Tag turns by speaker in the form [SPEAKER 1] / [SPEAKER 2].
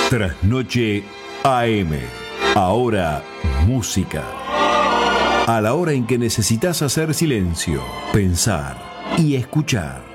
[SPEAKER 1] Trasnoche AM. Ahora música. A la hora en que necesitas hacer silencio, pensar y escuchar.